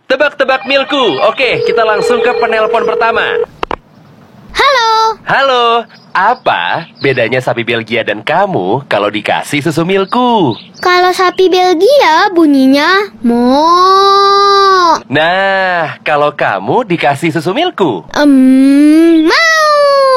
Tebak-tebak Milku. Oke, kita langsung ke penelpon pertama. Halo. Halo, apa bedanya sapi Belgia dan kamu kalau dikasih susu Milku? Kalau sapi Belgia bunyinya mo. Nah, kalau kamu dikasih susu Milku? Mau.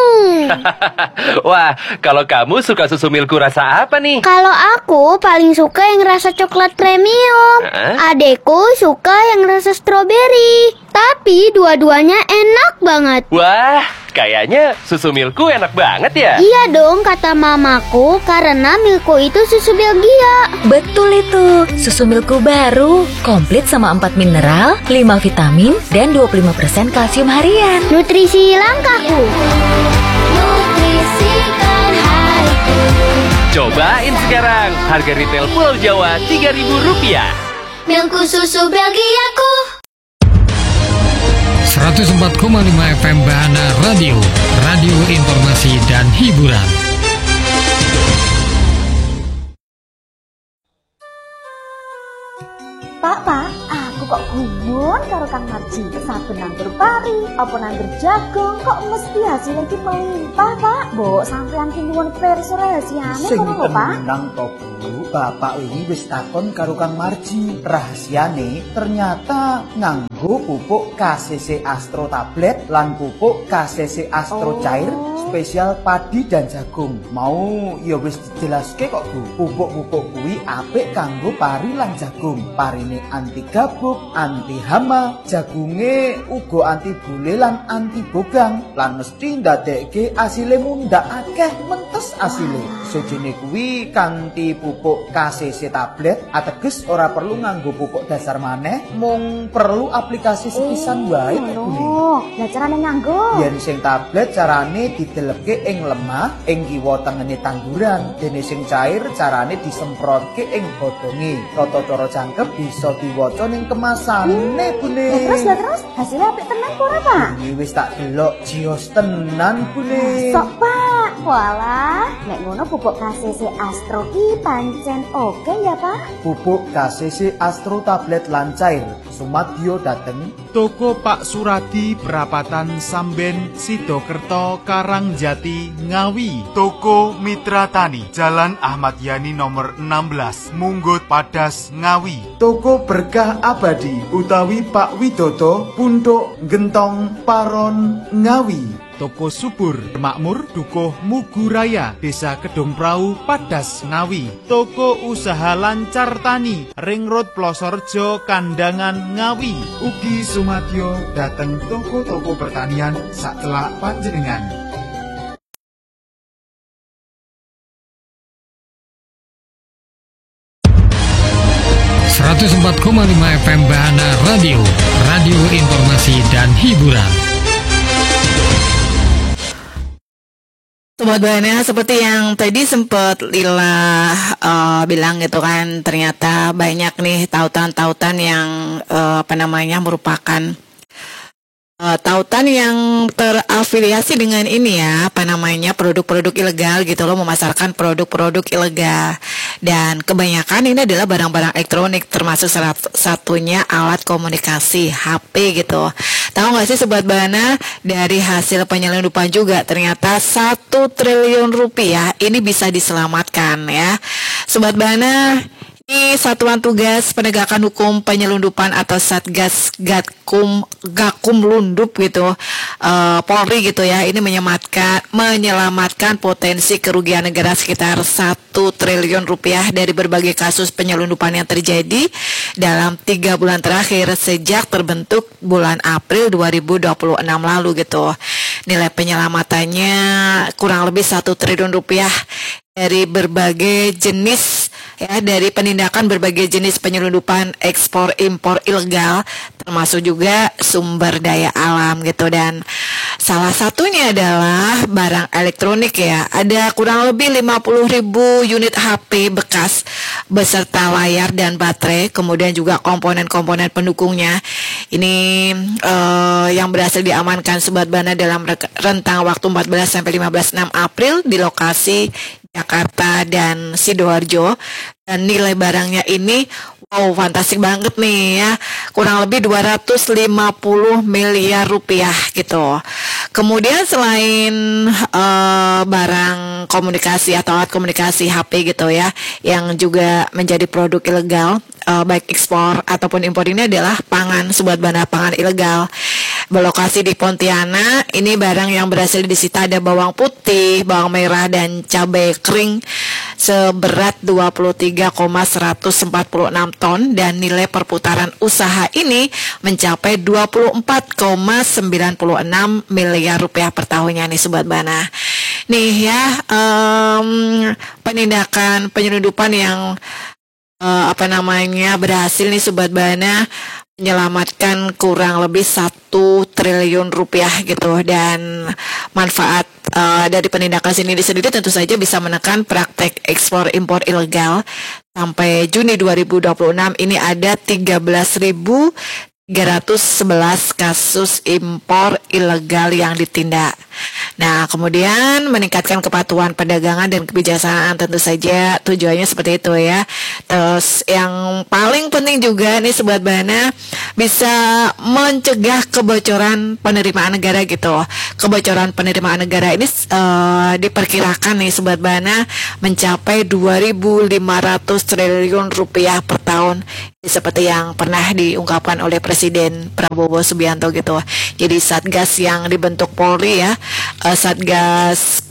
Wah, kalau kamu suka susu Milku rasa apa nih? Kalau aku paling suka yang rasa coklat premium. Adekku suka yang rasa stroberi. Tapi dua-duanya enak banget. Wah, kayaknya susu Milku enak banget ya? Iya dong, kata mamaku, karena Milku itu susu Belgia. Betul itu, susu Milku baru, komplit sama 4 mineral, 5 vitamin, dan 25% kalsium harian. Nutrisi langkahku. Nutrisikan hariku. Cobain sekarang, harga retail Pulau Jawa Rp3.000. Milku susu Belgiaku. 104,5 FM Bahana Radio, radio informasi dan hiburan. Pak, aku kok gumun karo Kang Marji. Saben nandur pari, apa nandur jagung, kok mesti hasilnya ki melimpah, Pak. Mbok sampean ki nyuwun pirsa rahasiane ngono lho, Pak. Sing tenang to, Bu. Bapak ini wis takon karo Kang Marji. Rahasiane ternyata nganggo pupuk KCC Astro tablet lan pupuk KCC Astro cair spesial padi dan jagung. Mau ya wis dijelaske kok, Bu. Pupuk-pupuk kuwi apik kanggo pari lan jagung. Parine anti gabuk, anti hama, jagunge uga anti bule lan anti bogang. Lan mesti ndadekke asile mundhak akeh mentes asile. Sejene kuwi kanthi pupuk KCC tablet ateges ora perlu nganggo pupuk dasar maneh, mung perlu aplikasi sepisan wae kok. Lah carane nganggo? Yen sing tablet carane didelepke ing lemah, ing kiwa tengene tanduran. Dene sing cair carane disemprotke ing godhonge. Tata cara jangkep bisa diwaca ning kemasane, Bune. Terus hasilnya apik tenan ora, Pak? Iki wis tak delok jios tenan, Bune. Sok, Pak. Walah, nek ngono pupuk KCC Astro ki pancen oke ya, Pak? Pupuk KCC Astro tablet lan cair sumadyo dateng Toko Pak Suradi Perapatan Samben Sidokerto Karangjati Ngawi. Toko Mitra Tani Jalan Ahmad Yani nomor 16 Munggut Padas Ngawi. Toko Berkah Abadi utawi Pak Widodo Punduk Gentong Paron Ngawi. Toko Subur Makmur Dukuh Muguraya Desa Kedung Prau Padas Ngawi. Toko Usaha Lancar Tani Ring Road Plosorjo Kandangan Ngawi. Ugi sumadyo dateng toko-toko pertanian sakelak panjenengan. FM Bahana Radio, radio informasi dan hiburan. Sobat Bahana, seperti yang tadi sempat Lila bilang gitu kan, ternyata banyak nih tautan-tautan yang merupakan tautan yang terafiliasi dengan ini ya, produk-produk ilegal gitu loh, memasarkan produk-produk ilegal. Dan kebanyakan ini adalah barang-barang elektronik, termasuk salah satunya alat komunikasi, HP gitu. Tahu nggak sih Sobat Bahana, dari hasil penyelundupan juga ternyata 1 triliun rupiah ini bisa diselamatkan ya. Sobat Bahana, ini Satuan Tugas Penegakan Hukum Penyelundupan atau Satgas Gakumlundup gitu, Polri gitu ya, ini menyelamatkan potensi kerugian negara sekitar 1 triliun rupiah dari berbagai kasus penyelundupan yang terjadi dalam 3 bulan terakhir sejak terbentuk bulan April 2026 lalu gitu. Nilai penyelamatannya kurang lebih 1 triliun rupiah dari berbagai jenis ya, dari penindakan berbagai jenis penyelundupan, ekspor impor ilegal, termasuk juga sumber daya alam gitu. Dan salah satunya adalah barang elektronik ya. Ada kurang lebih 50.000 unit HP bekas beserta layar dan baterai, kemudian juga komponen-komponen pendukungnya. Ini yang berhasil diamankan Sobat Bahana dalam rentang waktu 14 sampai 15 April di lokasi Jakarta dan Sidoarjo. Dan nilai barangnya ini wow, fantastik banget nih ya. kurang lebih 250 miliar rupiah gitu. Kemudian selain barang komunikasi atau alat komunikasi HP gitu ya, yang juga menjadi produk ilegal, baik ekspor ataupun impor, ini adalah pangan, Sobat Bana, pangan ilegal. Berlokasi di Pontianak, ini barang yang berhasil disita ada bawang putih, bawang merah, dan cabai kering seberat 23,146 ton dan nilai perputaran usaha ini mencapai 24,96 miliar rupiah per tahunnya nih Sobat Bana. Nih ya, penindakan penyelundupan yang berhasil nih Sobat Bana, menyelamatkan kurang lebih 1 triliun rupiah gitu, dan manfaat dari penindakan ini sendiri tentu saja bisa menekan praktek ekspor impor ilegal. Sampai Juni 2026 ini ada 13.311 kasus impor ilegal yang ditindak. Nah, kemudian meningkatkan kepatuhan perdagangan dan kebijaksanaan, tentu saja tujuannya seperti itu ya. Terus yang paling penting juga nih Sobat Bana, bisa mencegah kebocoran penerimaan negara gitu. Kebocoran penerimaan negara ini diperkirakan nih Sobat Bana mencapai 2.500 triliun rupiah per tahun, seperti yang pernah diungkapkan oleh Presiden Prabowo Subianto gitu. Jadi Satgas yang dibentuk Polri ya, Satgas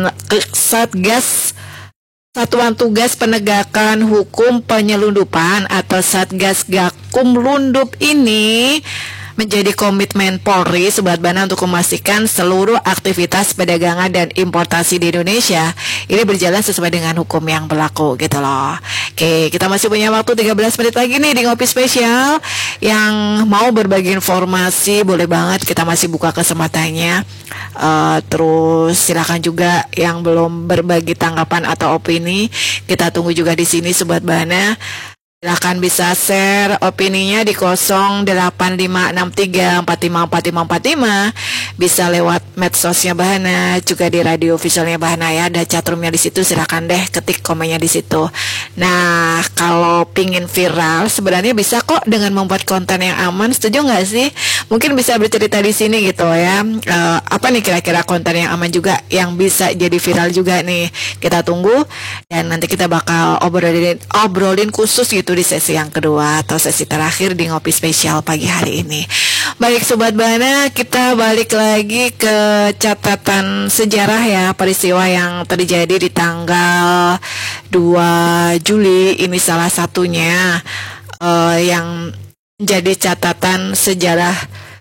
Satuan Tugas Penegakan Hukum Penyelundupan atau Satgas Gakumlundup ini menjadi komitmen Polri Sobat Bana untuk memastikan seluruh aktivitas perdagangan dan importasi di Indonesia ini berjalan sesuai dengan hukum yang berlaku gitu loh. Oke, kita masih punya waktu 13 menit lagi nih di Ngopi Spesial. Yang mau berbagi informasi boleh banget, kita masih buka kesempatannya. Terus silakan juga yang belum berbagi tanggapan atau opini, kita tunggu juga di sini Sobat Bana. Silakan bisa share opininya di 085634545545, bisa lewat medsosnya Bahana, juga di radio visualnya Bahana ya, ada chatroomnya di situ. Silakan deh ketik komennya di situ. Nah, kalau pingin viral sebenarnya bisa kok dengan membuat konten yang aman. Setuju nggak sih? Mungkin bisa bercerita di sini gitu ya. Apa nih kira-kira konten yang aman juga yang bisa jadi viral juga nih? Kita tunggu dan nanti kita bakal obrolin khusus gitu di sesi yang kedua atau sesi terakhir di Ngopi Spesial pagi hari ini. Baik Sobat Bana, kita balik lagi ke catatan sejarah ya, peristiwa yang terjadi di tanggal 2 Juli ini salah satunya yang menjadi catatan sejarah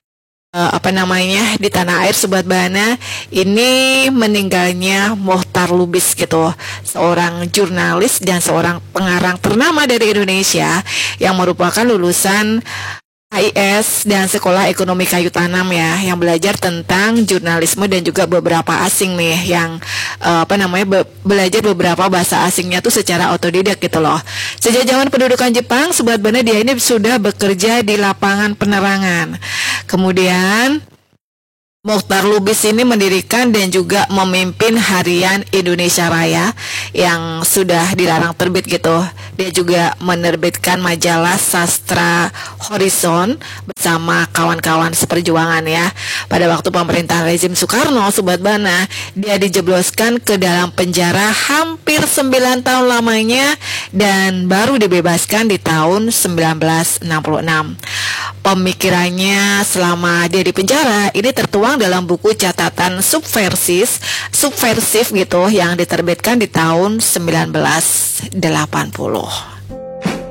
di tanah air Sobat Bana. Ini meninggalnya Mohtar Lubis gitu, seorang jurnalis dan seorang pengarang ternama dari Indonesia yang merupakan lulusan HIS dan Sekolah Ekonomi Kayu Tanam ya, yang belajar tentang jurnalisme dan juga beberapa asing nih yang belajar beberapa bahasa asingnya tuh secara otodidak gitu loh. Sejak zaman pendudukan Jepang, Sobat Bana, dia ini sudah bekerja di lapangan penerangan. Kemudian Mohtar Lubis ini mendirikan dan juga memimpin Harian Indonesia Raya yang sudah dilarang terbit gitu. Dia juga menerbitkan majalah Sastra Horizon bersama kawan-kawan seperjuangan ya. Pada waktu pemerintahan rezim Soekarno, Sobat Bana, dia dijebloskan ke dalam penjara hampir 9 tahun lamanya dan baru dibebaskan di tahun 1966. Pemikirannya selama dia di penjara ini tertuang dalam buku catatan subversif gitu yang diterbitkan di tahun 1980.